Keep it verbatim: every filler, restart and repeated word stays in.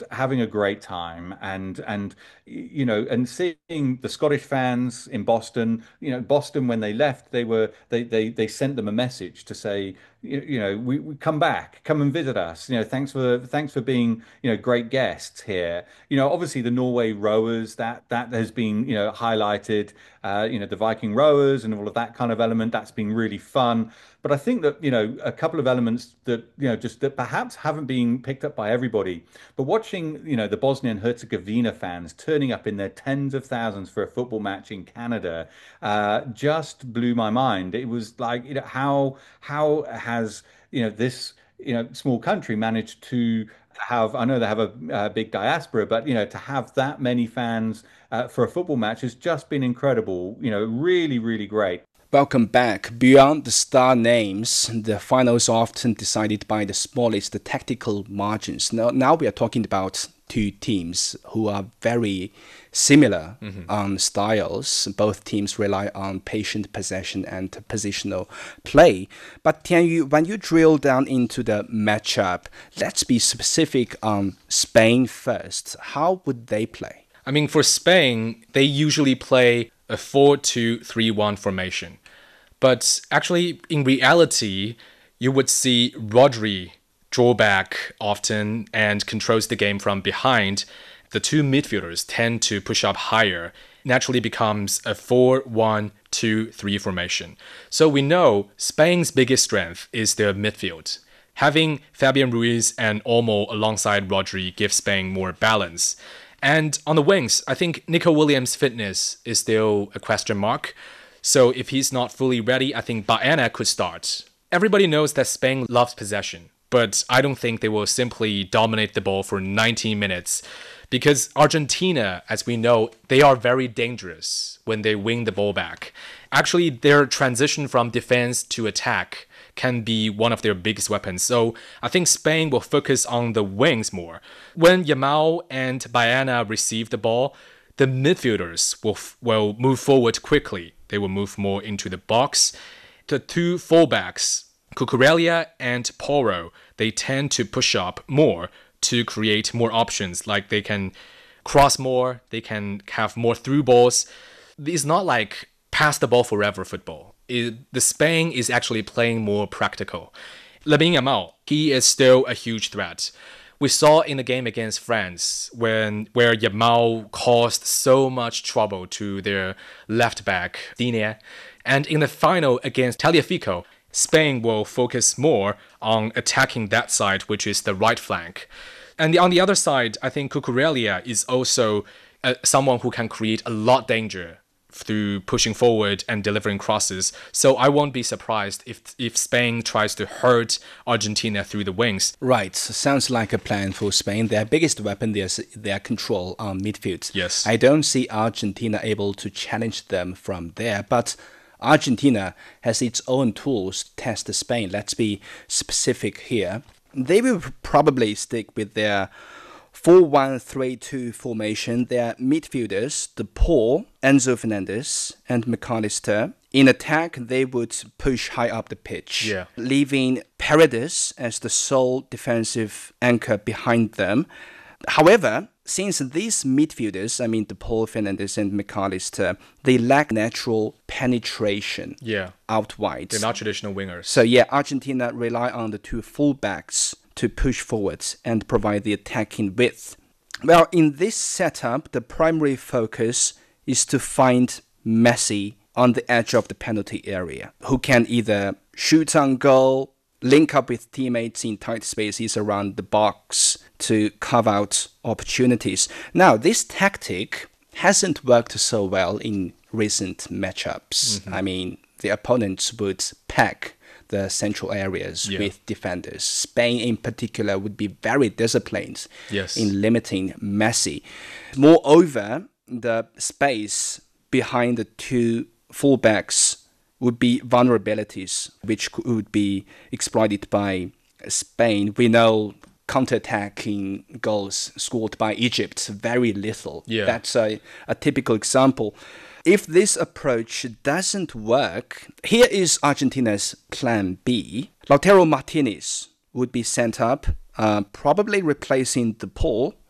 just having a great time, and and you know, and seeing the Scottish fans in Boston. You know, Boston when they left, they were they they they sent them a message to say, you, you know, we, we come back, come and visit us. You know, thanks for thanks for being, you know, great guests here. You know, obviously the Norway rowers, that that has been, you know, highlighted. Uh, you know, the Viking rowers and all of that kind of element. That's been really fun. But I think that, you know, a couple of elements that, you know, just that perhaps haven't been picked up by everybody. But watching, you know, the Bosnia and Herzegovina fans turning up in their tens of thousands for a football match in Canada uh, just blew my mind. It was like, you know, how how has, you know, this, you know, small country managed to have, I know they have a, a big diaspora, but, you know, to have that many fans uh, for a football match has just been incredible. You know, really, really great. Welcome back. Beyond the star names, the finals are often decided by the smallest tactical margins. Now, now we are talking about two teams who are very similar Mm-hmm. on styles. Both teams rely on patient possession and positional play. But Tianyu, when you drill down into the matchup, let's be specific on Spain first. How would they play? I mean, for Spain, they usually play a four two three one formation. But actually, in reality, you would see Rodri draw back often and controls the game from behind. The two midfielders tend to push up higher. Naturally becomes a four one two three formation. So we know Spain's biggest strength is their midfield. Having Fabian Ruiz and Olmo alongside Rodri gives Spain more balance. And on the wings, I think Nico Williams' fitness is still a question mark. So if he's not fully ready, I think Baena could start. Everybody knows that Spain loves possession, but I don't think they will simply dominate the ball for ninety minutes because Argentina, as we know, they are very dangerous when they win the ball back. Actually, their transition from defense to attack can be one of their biggest weapons. So I think Spain will focus on the wings more. When Yamal and Baena receive the ball, the midfielders will will move forward quickly. They will move more into the box. The two fullbacks, Cucurella and Porro, they tend to push up more to create more options. Like they can cross more, they can have more through balls. It's not like pass the ball forever football. It, the Spain is actually playing more practical. Lamine Yamal, he is still a huge threat. We saw in the game against France when where Yamal caused so much trouble to their left back, Digne. And in the final against Tagliafico, Spain will focus more on attacking that side, which is the right flank. And on the other side, I think Cucurella is also uh, someone who can create a lot of danger through pushing forward and delivering crosses. So I won't be surprised if if Spain tries to hurt Argentina through the wings. Right, sounds like a plan for Spain. Their biggest weapon is their control on midfield. Yes. I don't see Argentina able to challenge them from there, but Argentina has its own tools to test Spain. Let's be specific here. They will probably stick with their four one three two formation. Their midfielders, De Paul, Enzo Fernandez, and McAllister. In attack, they would push high up the pitch, Yeah. leaving Paredes as the sole defensive anchor behind them. However, since these midfielders, I mean De Paul, Fernandez, and McAllister, they lack natural penetration Yeah. out wide. They're not traditional wingers. So yeah, Argentina rely on the two fullbacks to push forward and provide the attacking width. Well, in this setup, the primary focus is to find Messi on the edge of the penalty area, who can either shoot on goal, link up with teammates in tight spaces around the box to carve out opportunities. Now, this tactic hasn't worked so well in recent matchups. Mm-hmm. I mean, the opponents would pack the central areas Yeah. with defenders. Spain in particular would be very disciplined Yes. in limiting Messi. Moreover, the space behind the two fullbacks would be vulnerabilities which would be exploited by Spain. We know counter-attacking goals scored by Egypt, very little. Yeah. That's a, a typical example. If this approach doesn't work, here is Argentina's plan B. Lautaro Martinez would be sent up, uh, probably replacing De Paul